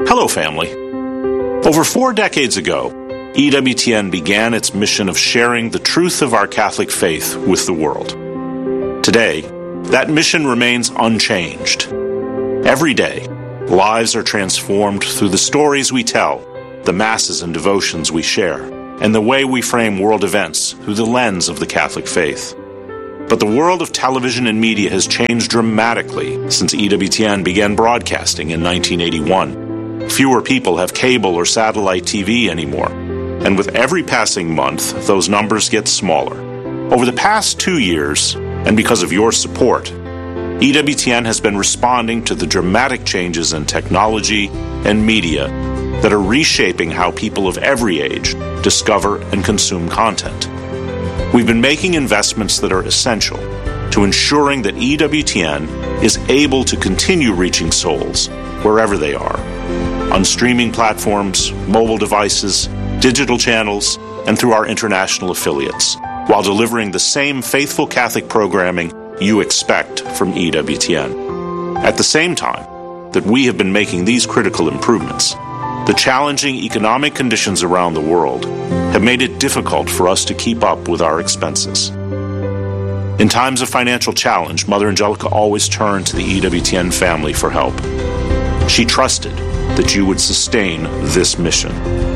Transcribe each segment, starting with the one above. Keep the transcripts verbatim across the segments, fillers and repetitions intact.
Hello, family. Over four decades ago, E W T N began its mission of sharing the truth of our Catholic faith with the world. Today, that mission remains unchanged. Every day, lives are transformed through the stories we tell, the masses and devotions we share, and the way we frame world events through the lens of the Catholic faith. But the world of television and media has changed dramatically since E W T N began broadcasting in nineteen eighty-one. Fewer people have cable or satellite T V anymore, and with every passing month, those numbers get smaller. Over the past two years, and because of your support, E W T N has been responding to the dramatic changes in technology and media that are reshaping how people of every age discover and consume content. We've been making investments that are essential to ensuring that E W T N is able to continue reaching souls wherever they are, on streaming platforms, mobile devices, digital channels, and through our international affiliates, while delivering the same faithful Catholic programming you expect from E W T N. At the same time that we have been making these critical improvements, the challenging economic conditions around the world have made it difficult for us to keep up with our expenses. In times of financial challenge, Mother Angelica always turned to the E W T N family for help. She trusted that you would sustain this mission.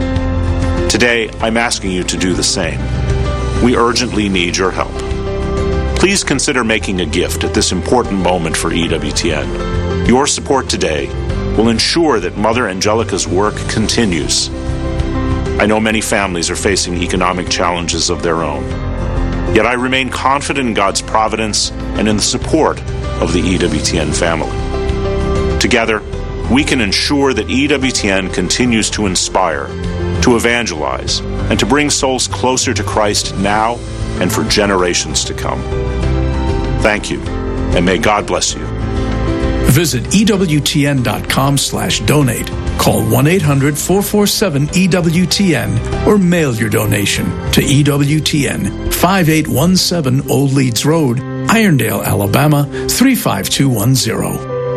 Today, I'm asking you to do the same. We urgently need your help. Please consider making a gift at this important moment for E W T N. Your support today will ensure that Mother Angelica's work continues. I know many families are facing economic challenges of their own, yet I remain confident in God's providence and in the support of the E W T N family. Together, we can ensure that E W T N continues to inspire, to evangelize, and to bring souls closer to Christ now and for generations to come. Thank you, and may God bless you. Visit E W T N dot com slash donate. Call one eight hundred four four seven E W T N or mail your donation to E W T N, five eight one seven Old Leeds Road, Irondale, Alabama, three five two one zero.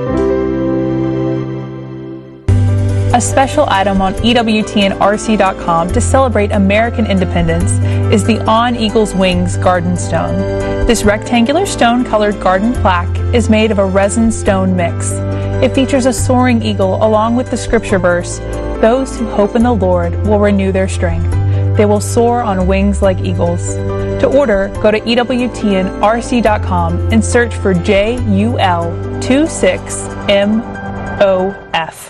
A special item on E W T N R C dot com to celebrate American independence is the On Eagle's Wings Garden Stone. This rectangular stone-colored garden plaque is made of a resin stone mix. It features a soaring eagle along with the scripture verse, "Those who hope in the Lord will renew their strength. They will soar on wings like eagles." To order, go to E W T N R C dot com and search for J U L twenty-six M O F.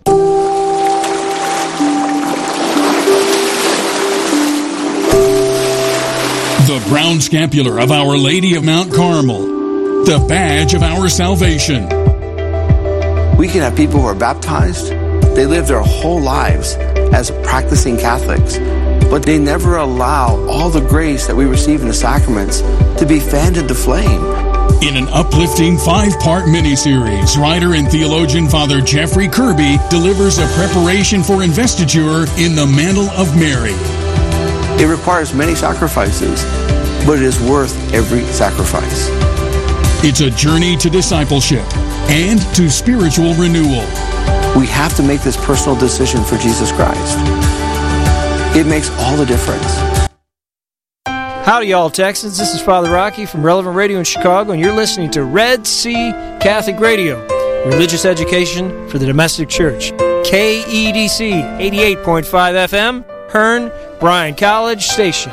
The brown scapular of Our Lady of Mount Carmel, the badge of our salvation. We can have people who are baptized. They live their whole lives as practicing Catholics, but they never allow all the grace that we receive in the sacraments to be fanned into flame. In an uplifting five-part miniseries, writer and theologian Father Jeffrey Kirby delivers a preparation for investiture in the Mantle of Mary. It requires many sacrifices, but it is worth every sacrifice. It's a journey to discipleship and to spiritual renewal. We have to make this personal decision for Jesus Christ. It makes all the difference. Howdy, y'all Texans. This is Father Rocky from Relevant Radio in Chicago, and you're listening to Red Sea Catholic Radio, religious education for the domestic church. K E D C eighty-eight point five F M, Hearn, Bryan College Station.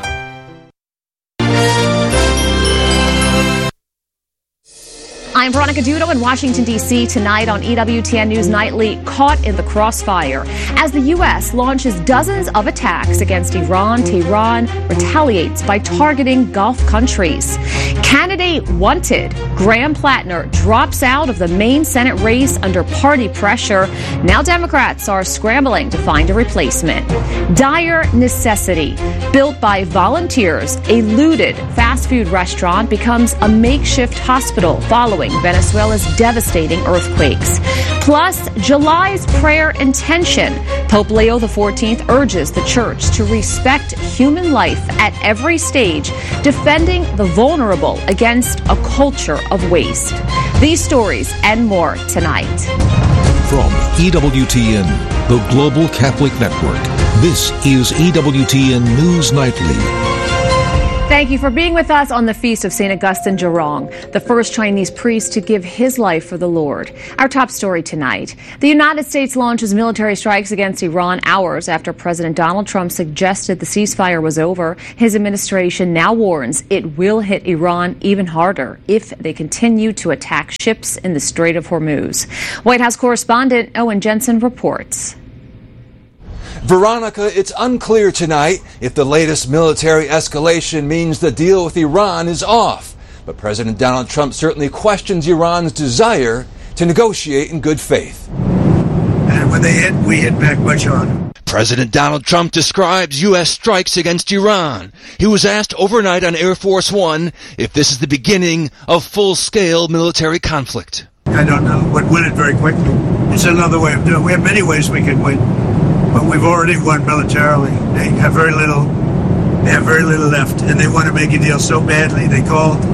I'm Veronica Dudo in Washington, D C tonight on E W T N News Nightly, Caught in the Crossfire. As the U S launches dozens of attacks against Iran, Tehran retaliates by targeting Gulf countries. Candidate wanted, Graham Plattner drops out of the main Senate race under party pressure. Now Democrats are scrambling to find a replacement. Dire necessity. Built by volunteers, a looted fast food restaurant becomes a makeshift hospital following Venezuela's devastating earthquakes. Plus, July's prayer intention. Pope Leo the fourteenth urges the church to respect human life at every stage, defending the vulnerable against a culture of waste. These stories and more tonight. From E W T N, the Global Catholic Network, this is E W T N News Nightly. Thank you for being with us on the feast of Saint Augustine Zhurong, the first Chinese priest to give his life for the Lord. Our top story tonight. The United States launches military strikes against Iran hours after President Donald Trump suggested the ceasefire was over. His administration now warns it will hit Iran even harder if they continue to attack ships in the Strait of Hormuz. White House correspondent Owen Jensen reports. Veronica, it's unclear tonight if the latest military escalation means the deal with Iran is off. But President Donald Trump certainly questions Iran's desire to negotiate in good faith. And when they hit, we hit back much harder. President Donald Trump describes U S strikes against Iran. He was asked overnight on Air Force One if this is the beginning of full-scale military conflict. I don't know, but win it very quickly. It's another way of doing it. We have many ways we can win. But we've already won militarily. They have very little. They have very little left, and they want to make a deal so badly. They called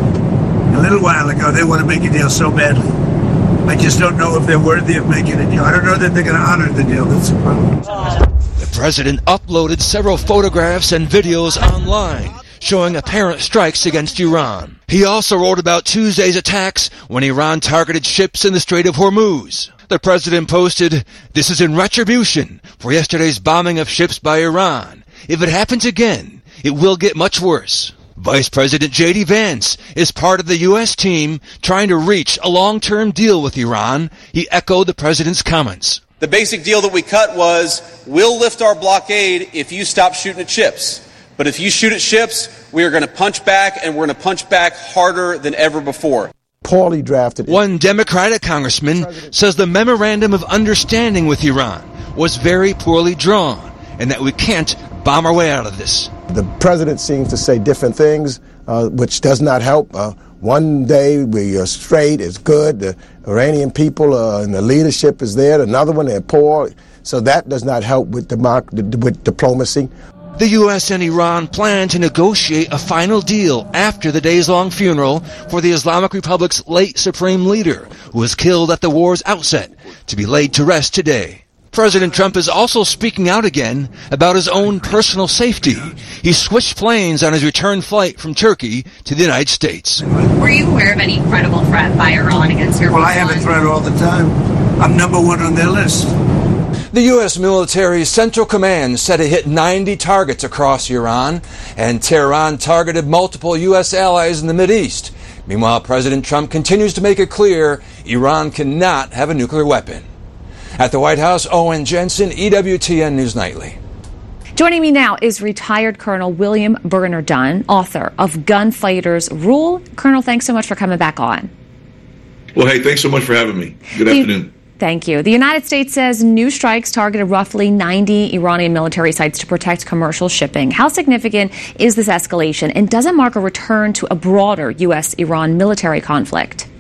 a little while ago. They want to make a deal so badly. I just don't know if they're worthy of making a deal. I don't know that they're going to honor the deal. That's the problem. The president uploaded several photographs and videos online showing apparent strikes against Iran. He also wrote about Tuesday's attacks when Iran targeted ships in the Strait of Hormuz. The president posted, "This is in retribution for yesterday's bombing of ships by Iran. If it happens again, it will get much worse." Vice President J D Vance is part of the U S team trying to reach a long-term deal with Iran. He echoed the president's comments. The basic deal that we cut was, we'll lift our blockade if you stop shooting at ships. But if you shoot at ships, we are going to punch back, and we're going to punch back harder than ever before. Poorly drafted. One Democratic congressman says the memorandum of understanding with Iran was very poorly drawn and that we can't bomb our way out of this. The president seems to say different things, uh, which does not help. Uh, one day we are straight, it's good. The Iranian people uh, and the leadership is there. Another one, they're poor. So that does not help with, democ- with diplomacy. The U S and Iran plan to negotiate a final deal after the days-long funeral for the Islamic Republic's late supreme leader, who was killed at the war's outset, to be laid to rest today. President Trump is also speaking out again about his own personal safety. He switched planes on his return flight from Turkey to the United States. Were you aware of any credible threat by Iran against your Well, I have a threat all the time. I'm number one on their list. The U S military's Central Command said it hit ninety targets across Iran, and Tehran targeted multiple U S allies in the Mideast. Meanwhile, President Trump continues to make it clear Iran cannot have a nuclear weapon. At the White House, Owen Jensen, E W T N News Nightly. Joining me now is retired Colonel William Burner Dunn, author of Gunfighters Rule. Colonel, thanks so much for coming back on. Well, hey, thanks so much for having me. Good the, afternoon. Thank you. The United States says new strikes targeted roughly ninety Iranian military sites to protect commercial shipping. How significant is this escalation, and does it mark a return to a broader U S Iran military conflict?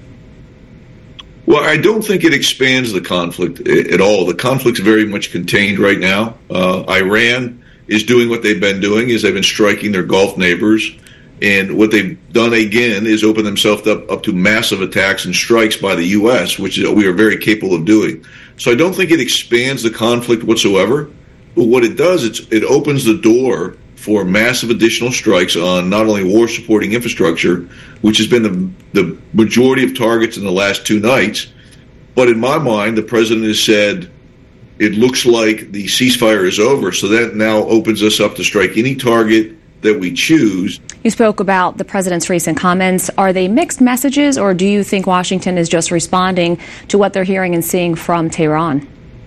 Well, I don't think it expands the conflict at all. The conflict's very much contained right now. Uh, Iran is doing what they've been doing, is they've been striking their Gulf neighbors. And what they've done again is open themselves up, up to massive attacks and strikes by the U S, which we are very capable of doing. So I don't think it expands the conflict whatsoever. But what it does, it's, it opens the door for massive additional strikes on not only war-supporting infrastructure, which has been the, the majority of targets in the last two nights, but in my mind, the president has said it looks like the ceasefire is over, so that now opens us up to strike any target that we choose. You spoke about the president's recent comments. Are they mixed messages, or do you think Washington is just responding to what they're hearing and seeing from Tehran?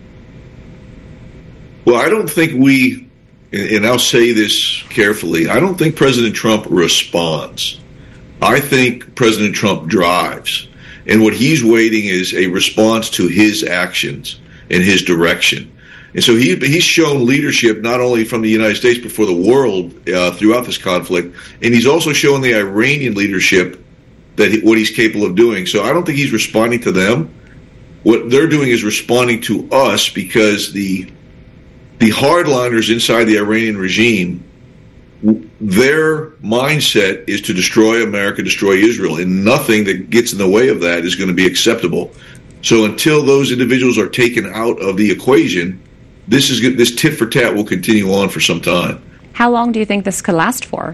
Well, I don't think we, and I'll say this carefully, I don't think President Trump responds. I think President Trump drives. And what he's waiting is a response to his actions and his direction. And so he, he's shown leadership not only from the United States but for the world uh, throughout this conflict. And he's also shown the Iranian leadership that he, what he's capable of doing. So I don't think he's responding to them. What they're doing is responding to us, because the the hardliners inside the Iranian regime, their mindset is to destroy America, destroy Israel, and nothing that gets in the way of that is going to be acceptable. So until those individuals are taken out of the equation, this is this tit for tat will continue on for some time. How long do you think this could last for?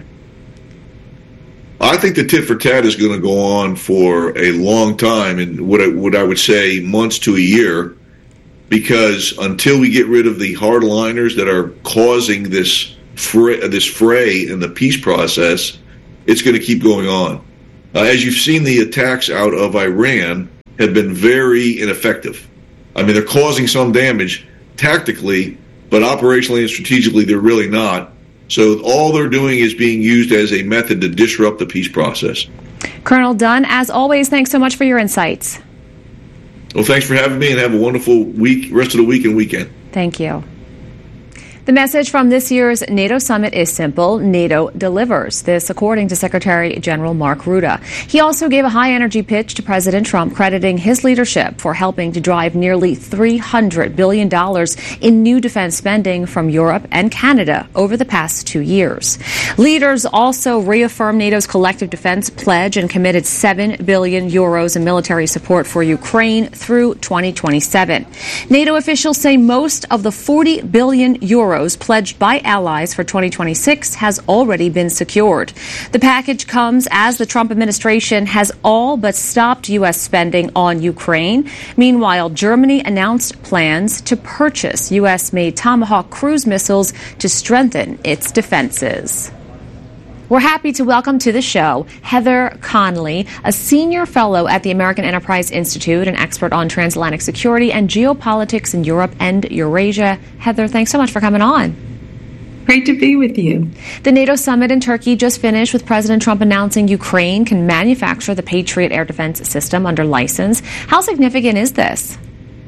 I think the tit for tat is going to go on for a long time, and what I, what I would say months to a year, because until we get rid of the hardliners that are causing this fray, this fray in the peace process, it's going to keep going on. Uh, as you've seen, the attacks out of Iran have been very ineffective. I mean, they're causing some damage tactically, but operationally and strategically, they're really not. So all they're doing is being used as a method to disrupt the peace process. Colonel Dunn, as always, thanks so much for your insights. Well, thanks for having me, and have a wonderful week, rest of the week and weekend. Thank you. The message from this year's NATO summit is simple: NATO delivers. This, according to Secretary General Mark Rutte. He also gave a high-energy pitch to President Trump, crediting his leadership for helping to drive nearly three hundred billion dollars in new defense spending from Europe and Canada over the past two years. Leaders also reaffirmed NATO's collective defense pledge and committed seven billion euros in military support for Ukraine through twenty twenty-seven. NATO officials say most of the forty billion euros pledged by allies for twenty twenty-six has already been secured. The package comes as the Trump administration has all but stopped U S spending on Ukraine. Meanwhile, Germany announced plans to purchase U S-made Tomahawk cruise missiles to strengthen its defenses. We're happy to welcome to the show Heather Conley, a senior fellow at the American Enterprise Institute, an expert on transatlantic security and geopolitics in Europe and Eurasia. Heather, thanks so much for coming on. Great to be with you. The NATO summit in Turkey just finished with President Trump announcing Ukraine can manufacture the Patriot air defense system under license. How significant is this?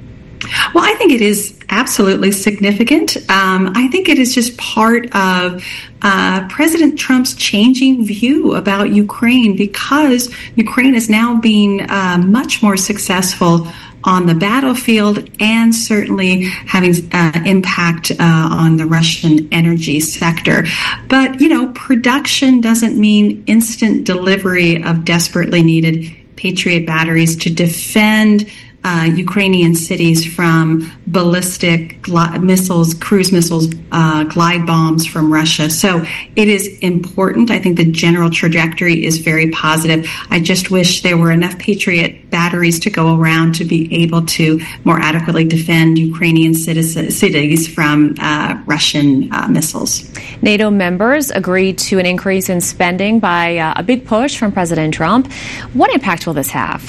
Well, I think it is absolutely significant. Um, I think it is just part of uh, President Trump's changing view about Ukraine, because Ukraine is now being uh, much more successful on the battlefield and certainly having uh, impact uh, on the Russian energy sector. But, you know, production doesn't mean instant delivery of desperately needed Patriot batteries to defend Uh, Ukrainian cities from ballistic gl- missiles, cruise missiles, uh, glide bombs from Russia. So it is important. I think the general trajectory is very positive. I just wish there were enough Patriot batteries to go around to be able to more adequately defend Ukrainian citizens, cities from uh, Russian uh, missiles. NATO members agreed to an increase in spending by uh, a big push from President Trump. What impact will this have?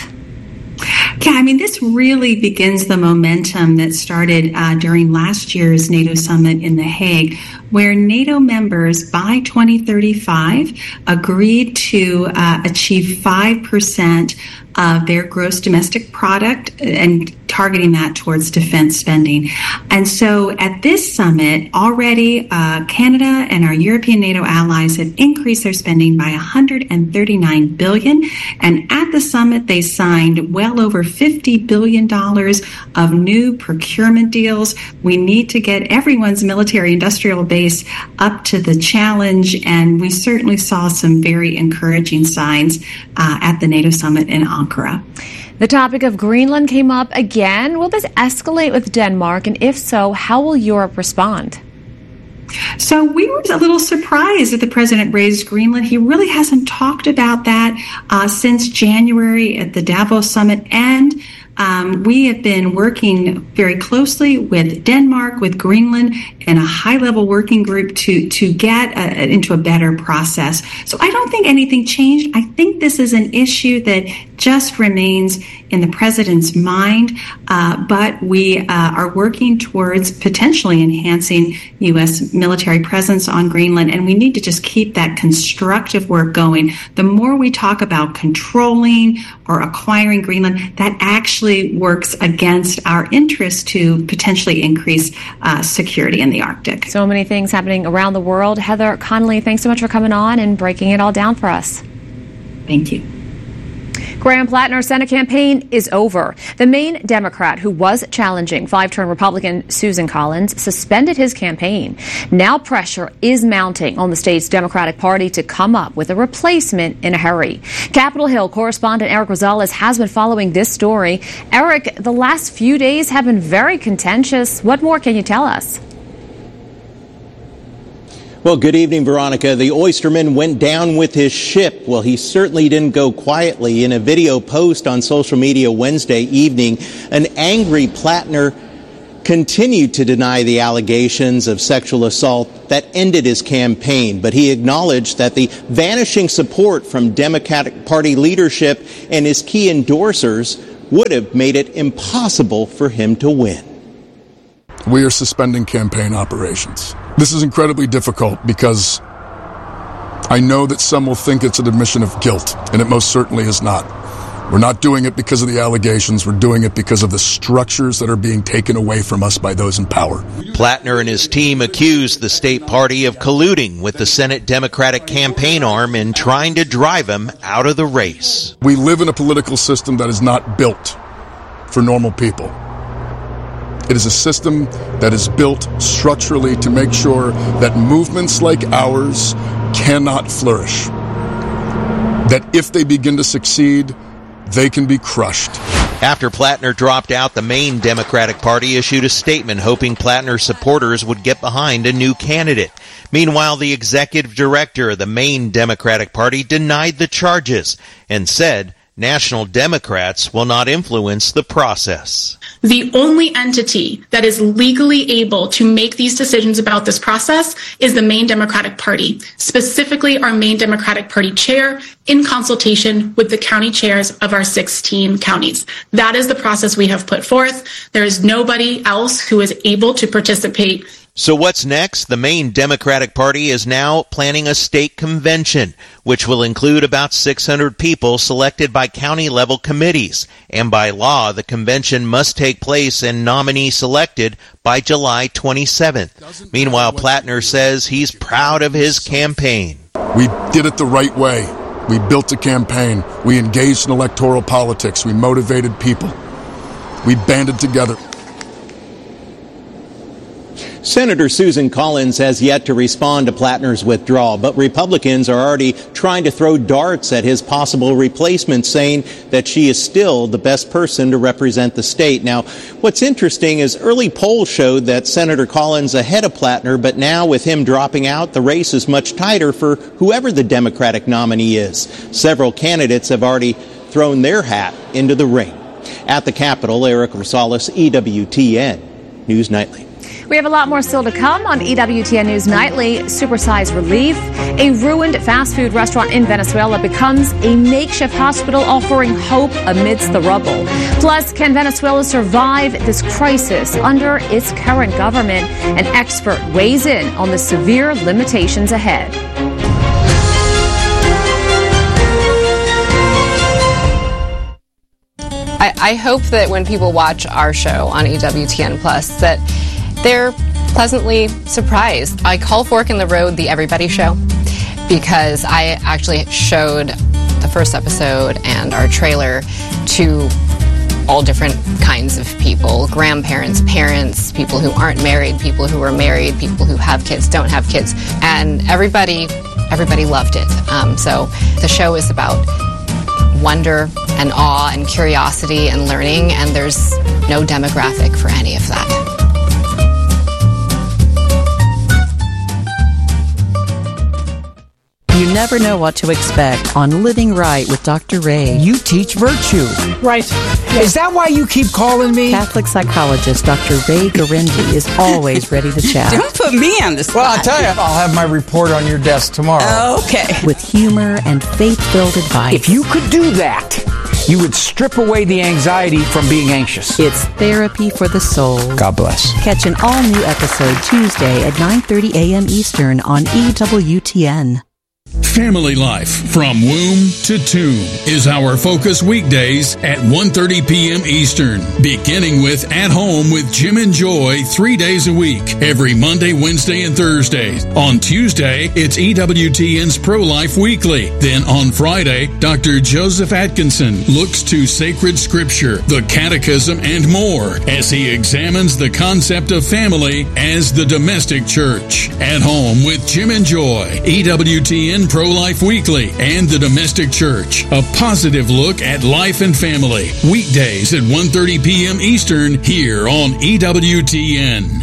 Yeah, I mean, this really begins the momentum that started uh, during last year's NATO summit in The Hague, where NATO members by twenty thirty-five agreed to uh, achieve five percent of their gross domestic product and targeting that towards defense spending. And so at this summit, already uh, Canada and our European NATO allies have increased their spending by one hundred thirty-nine billion dollars. And at the summit, they signed well over fifty billion dollars of new procurement deals. We need to get everyone's military industrial base up to the challenge. And we certainly saw some very encouraging signs uh, at the NATO summit in Ankara. The topic of Greenland came up again. Will this escalate with Denmark? And if so, how will Europe respond? So we were a little surprised that the president raised Greenland. He really hasn't talked about that uh, since January at the Davos summit. And um, we have been working very closely with Denmark, with Greenland, in a high-level working group to, to get uh, into a better process. So I don't think anything changed. I think this is an issue that just remains in the president's mind, uh, but we uh, are working towards potentially enhancing U S military presence on Greenland, and we need to just keep that constructive work going. The more we talk about controlling or acquiring Greenland, that actually works against our interest to potentially increase uh, security in the Arctic. So many things happening around the world. Heather Conley, thanks so much for coming on and breaking it all down for us. Thank you. Graham Plattner's Senate campaign is over. The Maine Democrat who was challenging five-term Republican Susan Collins suspended his campaign. Now pressure is mounting on the state's Democratic Party to come up with a replacement in a hurry. Capitol Hill correspondent Eric Rosales has been following this story. Eric, the last few days have been very contentious. What more can you tell us? Well, good evening, Veronica. The oysterman went down with his ship. Well, he certainly didn't go quietly. In a video post on social media Wednesday evening, an angry Plattner continued to deny the allegations of sexual assault that ended his campaign. But he acknowledged that the vanishing support from Democratic Party leadership and his key endorsers would have made it impossible for him to win. We are suspending campaign operations. This is incredibly difficult because I know that some will think it's an admission of guilt, and it most certainly is not. We're not doing it because of the allegations. We're doing it because of the structures that are being taken away from us by those in power. Plattner and his team accused the state party of colluding with the Senate Democratic campaign arm in trying to drive him out of the race. We live in a political system that is not built for normal people. It is a system that is built structurally to make sure that movements like ours cannot flourish. That if they begin to succeed, they can be crushed. After Plattner dropped out, the Maine Democratic Party issued a statement hoping Plattner's supporters would get behind a new candidate. Meanwhile, the executive director of the Maine Democratic Party denied the charges and said National Democrats will not influence the process. The only entity that is legally able to make these decisions about this process is the Maine Democratic Party, specifically our Maine Democratic Party chair, in consultation with the county chairs of our sixteen counties. That is the process we have put forth. There is nobody else who is able to participate. So what's next? The Maine Democratic Party is now planning a state convention, which will include about six hundred people selected by county-level committees. And by law, the convention must take place and nominee selected by July twenty-seventh. Meanwhile, Plattner says he's proud of his campaign. We did it the right way. We built a campaign. We engaged in electoral politics. We motivated people. We banded together. Senator Susan Collins has yet to respond to Plattner's withdrawal, but Republicans are already trying to throw darts at his possible replacement, saying that she is still the best person to represent the state. Now, what's interesting is early polls showed that Senator Collins ahead of Plattner, but now with him dropping out, the race is much tighter for whoever the Democratic nominee is. Several candidates have already thrown their hat into the ring. At the Capitol, Eric Rosales, E W T N News Nightly. We have a lot more still to come on E W T N News Nightly. Supersize relief. A ruined fast food restaurant in Venezuela becomes a makeshift hospital offering hope amidst the rubble. Plus, can Venezuela survive this crisis under its current government? An expert weighs in on the severe limitations ahead. I, I hope that when people watch our show on E W T N Plus, that they're pleasantly surprised. I call Fork in the Road the Everybody Show because I actually showed the first episode and our trailer to all different kinds of people, grandparents, parents, people who aren't married, people who are married, people who have kids, don't have kids, and everybody, everybody loved it. Um, so the show is about wonder and awe and curiosity and learning, and there's no demographic for any of that. You never know what to expect on Living Right with Doctor Ray. You teach virtue. Right. Yes. Is that why you keep calling me? Catholic psychologist Doctor Ray Garindi is always ready to chat. Don't put me on the spot. Well, I'll tell you, I'll have my report on your desk tomorrow. Okay. With humor and faith-filled advice. If you could do that, you would strip away the anxiety from being anxious. It's therapy for the soul. God bless. Catch an all-new episode Tuesday at nine thirty a.m. Eastern on E W T N. Family life from womb to tomb is our focus weekdays at one thirty p.m. Eastern, beginning with At Home with Jim and Joy three days a week, every Monday, Wednesday, and Thursday. On Tuesday, it's E W T N's Pro-Life Weekly. Then on Friday, Doctor Joseph Atkinson looks to sacred scripture, the catechism, and more as he examines the concept of family as the domestic church. At Home with Jim and Joy, E W T N Pro-Life Weekly, and the Domestic Church. A positive look at life and family. Weekdays at one thirty p.m. Eastern here on E W T N.